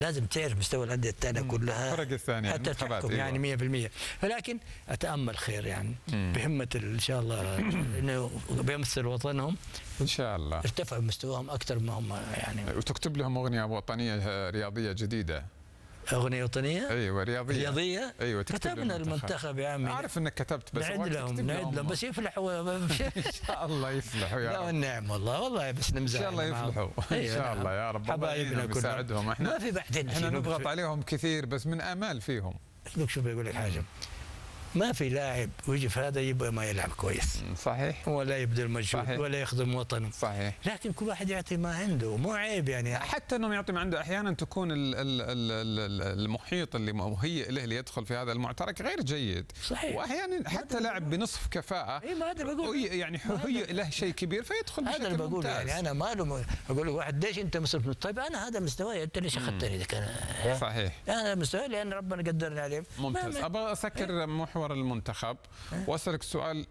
لازم تعرف مستوى الانديه الثانيه كلها الفرق الثانيه حتى تحكم يعني 100%. ولكن اتامل خير يعني بهمه ان شاء الله انه بيمثل وطنهم ان شاء الله، ارتفع مستواهم اكثر ما هم يعني. وتكتب لهم اغنيه وطنيه رياضيه جديده. اغنيه وطنيه؟ ايوه رياضيه. ايوه كتبنا المنتخب يا عمي. عارف انك كتبت بس نعد لهم بس يفلحوا ان شاء الله يفلحوا يا رب. لا والنعم والله بس نمزح ان شاء الله يفلحوا ان شاء الله يا رب. حبايبنا نساعدهم احنا ما في بعدين احنا نضغط عليهم كثير بس من امال فيهم. شوف بقول لك حاجه، ما في لاعب ويجي في هذا يبغى ما يلعب كويس. صحيح. ولا يبذل مجهود ولا يخدم وطنه. صحيح. لكن كل واحد يعطي ما عنده، مو عيب يعني. حتى انهم يعطي ما عنده، احيانا تكون المحيط اللي مهيئ له ليدخل في هذا المعترك غير جيد. صحيح. واحيانا حتى لاعب بنصف كفاءه ما هذا بقول يعني هيئ له شيء كبير فيدخل بشكل هذا اللي بقول ممتاز. يعني انا ما اقول له واحد ليش انت مصرف؟ طيب انا هذا مستواي، انت ليش اخذتني ذاك انا؟ صحيح. انا مستواي لان ربنا قدرني عليه. ممتاز. ابغى اسكر محور المنتخب واسالك سؤال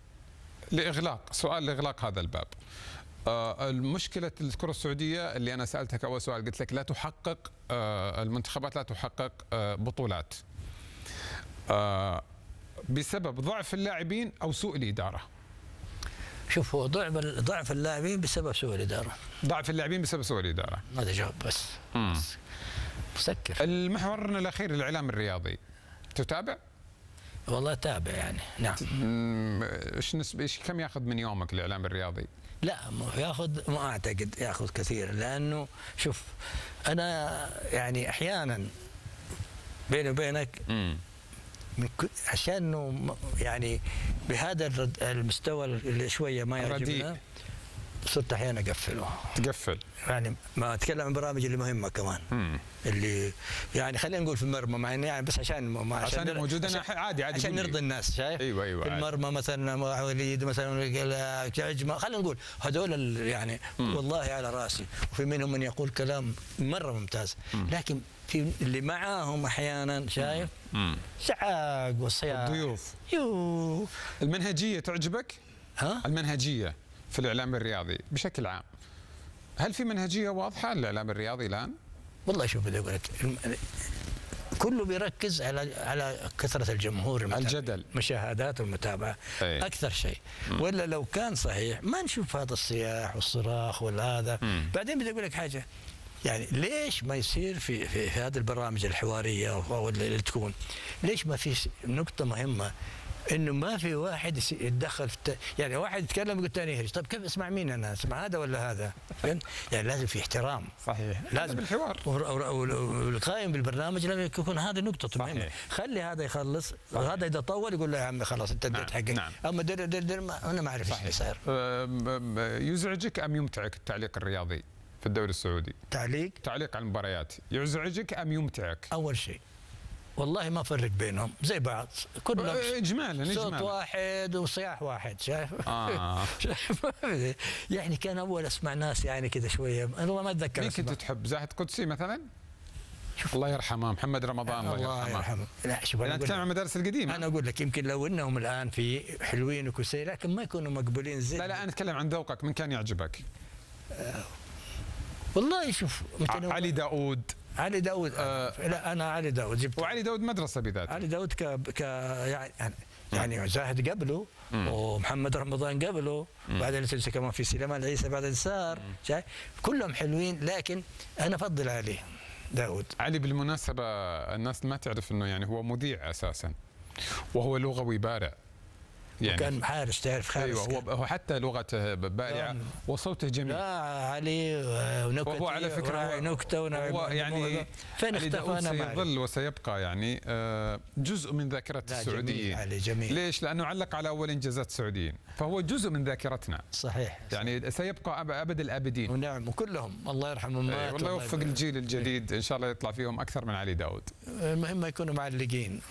لاغلاق هذا الباب. المشكله الكره السعوديه اللي انا سالتك اول سؤال قلت لك لا تحقق المنتخبات لا تحقق بطولات بسبب ضعف اللاعبين او سوء الاداره. شوف هو ضعف اللاعبين بسبب سوء الاداره. ضعف اللاعبين بسبب سوء الاداره. هذا جواب بس. مسكر. المحور الاخير الاعلام الرياضي تتابع؟ والله تابع يعني نعم. ايش كم ياخذ من يومك الاعلام الرياضي؟ لا ياخذ، ما اعتقد ياخذ كثير، لانه شوف انا يعني احيانا بيني وبينك عشان انه يعني بهذا المستوى اللي شويه ما يعجبنا صرت احيانا اقفله. تقفل يعني ما اتكلم عن برامج اللي مهمه كمان. اللي يعني خلينا نقول في المرمى مع يعني بس عشان موجود انا عادي عشان نرضي الناس. شايف؟ ايوه في المرمى مثلا وليد مثلا عجمه، خلينا نقول هذول يعني والله على راسي، وفي منهم من يقول كلام مره ممتاز، لكن في اللي معاهم احيانا شايف سعاق وصياح الضيوف. المنهجيه تعجبك؟ المنهجيه في الاعلام الرياضي بشكل عام، هل في منهجيه واضحه للاعلام الرياضي الان؟ والله شوف بدي اقول لك كله بيركز على كثره الجمهور، الجدل، المشاهدات والمتابعه اكثر شيء. ولا لو كان صحيح ما نشوف هذا الصياح والصراخ والهذا. بعدين بدي اقول لك حاجه، يعني ليش ما يصير في هذه البرامج الحواريه او اللي تكون، ليش ما في نقطه مهمه انه ما في واحد يتدخل في يعني واحد يتكلم يقول الثاني يهرج. طيب كيف اسمع مين انا؟ اسمع هذا ولا هذا؟ يعني لازم في احترام. صحيح. لازم الحوار والقائم بالبرنامج لازم يكون هذه نقطة مهمة. خلي هذا يخلص وهذا اذا طول يقول له يا عمي خلاص انت اديت حقك. نعم. اما انا ما اعرف ايش صاير. يزعجك ام يمتعك التعليق الرياضي في الدوري السعودي؟ تعليق على المباريات يزعجك ام يمتعك؟ اول شيء والله ما فرق بينهم زي بعض، كلهم اجمالا صوت واحد وصياح واحد. شايف؟ يعني كان اول اسمع ناس يعني كذا شويه، انا والله ما اتذكر. مين كنت تحب؟ زاهد قدسي مثلا؟ الله يرحمه، محمد رمضان الله يرحمه. لا شوف انا اتكلم عن المدارس القديمه. انا اقول لك يمكن لو انهم الان في حلوين وكويسين لكن ما يكونوا مقبولين زي. لا انا اتكلم عن ذوقك، من كان يعجبك؟ والله شوف علي داود. لا انا علي داود جبت. وعلي داود مدرسه بذاته. علي داود يعني زاهد قبله ومحمد رمضان قبله، بعدين تنسى كمان في سليمان العيسى بعدين صار. كلهم حلوين لكن انا افضل علي داود. علي بالمناسبه الناس ما تعرف انه يعني هو مذيع اساسا وهو لغوي بارع. يعني وكان حارس، تعرف حارس. ايوه هو حتى لغته بارعه وصوته جميل. لا علي ونكته، وهو على فكره نكته هو يعني فين اختفى انا ما سيظل وسيبقى يعني جزء من ذاكره السعوديين. علي جميل. ليش؟ لانه علق على اول انجازات السعوديين، فهو جزء من ذاكرتنا. صحيح. يعني سيبقى ابد الابدين. ونعم وكلهم الله يرحمهم. والله يوفق الجيل الجديد ان شاء الله يطلع فيهم اكثر من علي داود. المهم يكونوا معلقين.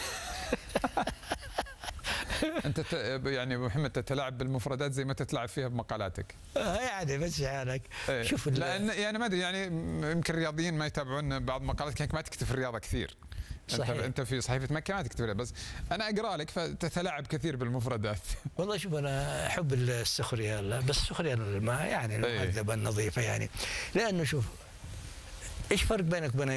انت يعني محمد تتلاعب بالمفردات زي ما تتلاعب فيها بمقالاتك. يعني بس حالك. شوف لان يعني ما ادري يعني يمكن الرياضيين ما يتابعون بعض مقالاتك لانك ما تكتب في الرياضه كثير. صحيح. انت في صحيفه مكه ما تكتب، بس انا اقرا لك فتتلاعب كثير بالمفردات. والله شوف انا احب السخريه، بس السخريه يعني المهذبه النظيفه يعني، لانه شوف ايش فرق بينك وبين